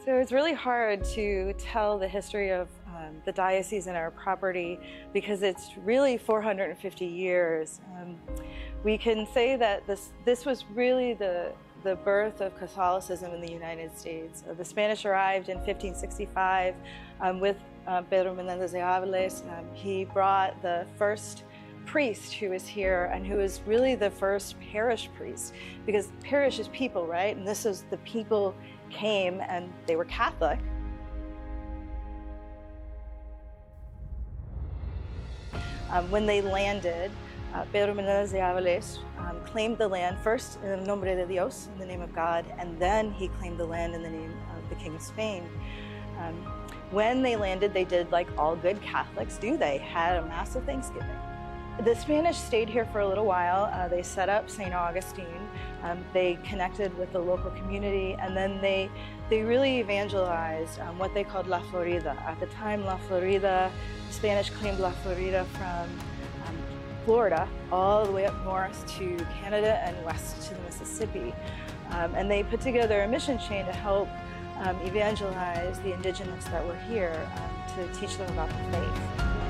So it's really hard to tell the history of the diocese and our property because it's really 450 years. We can say that this was really the birth of Catholicism in the United States. The Spanish arrived in 1565 with Pedro Menendez de Aviles. He brought the first priest who was here and who was really the first parish priest, because parish is people, right? And this is the people came and they were Catholic. When they landed, Pedro Menendez de Aviles claimed the land first in nombre de Dios, in the name of God, and then he claimed the land in the name of the King of Spain. When they landed, they did like all good Catholics do. They had a massive Thanksgiving. The Spanish stayed here for a little while. They set up St. Augustine. They connected with the local community, and then they really evangelized what they called La Florida. At the time, La Florida, the Spanish claimed La Florida from Florida all the way up north to Canada and west to the Mississippi. And they put together a mission chain to help evangelize the indigenous that were here, to teach them about the faith.